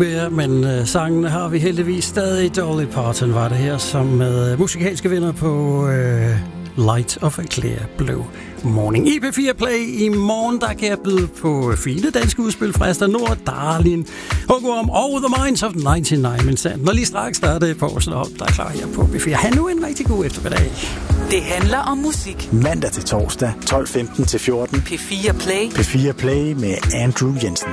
mere, men sangen har vi heldigvis stadig. Dolly Parton var det her, som med musikalske vinder på Light of a Clear Blue Morning. I P4 Play i morgen, der kan jeg byde på fine danske udspil fra Asta Nord, Darlin, Hugo og The Minds of 99. Men sandt, når lige straks der er det på op, der er klar her på P4. Ha' nu en rigtig god eftermiddag. Det handler om musik. Mandag til torsdag, 12:15 til 14. P4 Play. P4 Play med Andrew Jensen.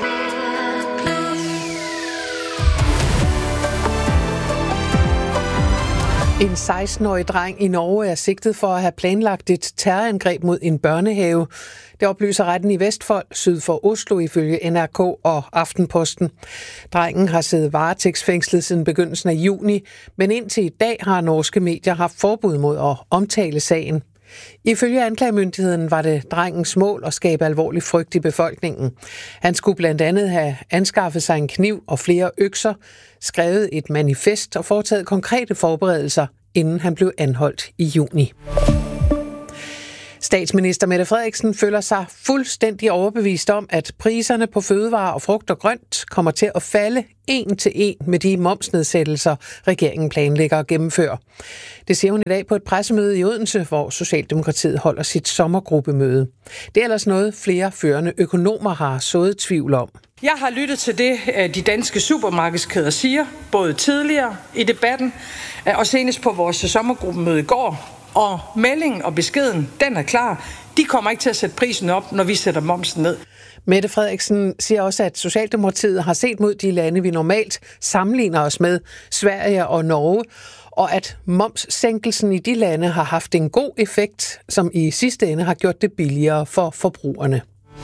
En 16-årig dreng i Norge er sigtet for at have planlagt et terrorangreb mod en børnehave. Det oplyser retten i Vestfold, syd for Oslo, ifølge NRK og Aftenposten. Drengen har siddet varetægtsfængslet siden begyndelsen af juni, men indtil i dag har norske medier haft forbud mod at omtale sagen. Ifølge anklagemyndigheden var det drengens mål at skabe alvorlig frygt i befolkningen. Han skulle blandt andet have anskaffet sig en kniv og flere økser, skrevet et manifest og foretaget konkrete forberedelser, inden han blev anholdt i juni. Statsminister Mette Frederiksen føler sig fuldstændig overbevist om, at priserne på fødevarer og frugt og grønt kommer til at falde en til en med de momsnedsættelser, regeringen planlægger at gennemføre. Det siger hun i dag på et pressemøde i Odense, hvor Socialdemokratiet holder sit sommergruppemøde. Det er ellers noget, flere førende økonomer har sået tvivl om. Jeg har lyttet til det, de danske supermarkedskæder siger, både tidligere i debatten og senest på vores sommergruppemøde i går. Og meldingen og beskeden, den er klar. De kommer ikke til at sætte prisen op, når vi sætter momsen ned. Mette Frederiksen siger også, at Socialdemokratiet har set mod de lande, vi normalt sammenligner os med, Sverige og Norge, og at momssænkelsen i de lande har haft en god effekt, som i sidste ende har gjort det billigere for forbrugerne.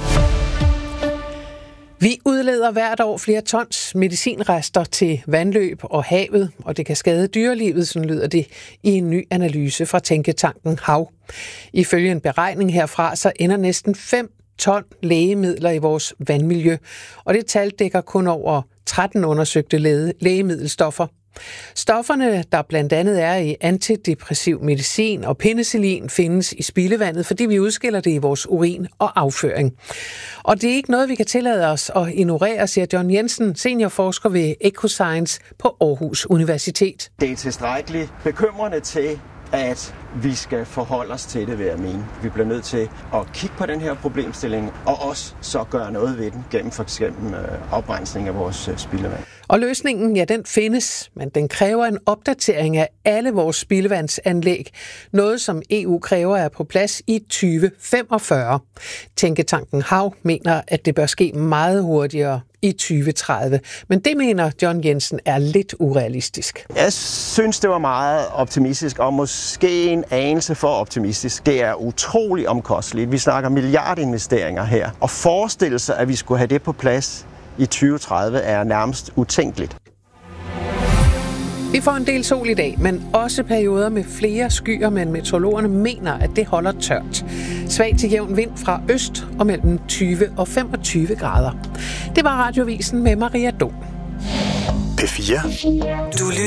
Vi udleder hvert år flere tons medicinrester til vandløb og havet, og det kan skade dyrelivet, sådan lyder det i en ny analyse fra tænketanken Hav. Ifølge en beregning herfra, så ender næsten 5 ton lægemidler i vores vandmiljø, og det tal dækker kun over 13 undersøgte lægemiddelstoffer. Stofferne, der blandt andet er i antidepressiv medicin og penicillin, findes i spildevandet, fordi vi udskiller det i vores urin og afføring. Og det er ikke noget, vi kan tillade os at ignorere, siger John Jensen, seniorforsker ved Ecoscience på Aarhus Universitet. Det er tilstrækkeligt bekymrende til, at vi skal forholde os til det, vil jeg mene. Vi bliver nødt til at kigge på den her problemstilling, og også så gøre noget ved den gennem for eksempel oprensning af vores spildevand. Og løsningen, ja, den findes, men den kræver en opdatering af alle vores spildevandsanlæg. Noget, som EU kræver er på plads i 2045. Tænketanken Hav mener, at det bør ske meget hurtigere i 2030. Men det mener John Jensen er lidt urealistisk. Jeg synes, det var meget optimistisk, og måske en anelse for optimistisk. Det er utrolig omkostligt. Vi snakker milliardinvesteringer her. Og forestille sig, at vi skulle have det på plads i 2030, er nærmest utænkeligt. Vi får en del sol i dag, men også perioder med flere skyer, men meteorologerne mener, at det holder tørt. Svag til jævn vind fra øst og mellem 20 og 25 grader. Det var Radiovisen med Maria Dom. P4. Du